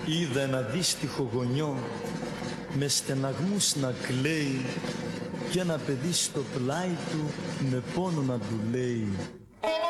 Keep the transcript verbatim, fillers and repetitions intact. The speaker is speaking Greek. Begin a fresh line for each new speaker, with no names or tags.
Είδα ένα δύστιχο γονιό με στεναγμούς να κλαίει και ένα παιδί στο πλάι του με πόνο να του λέει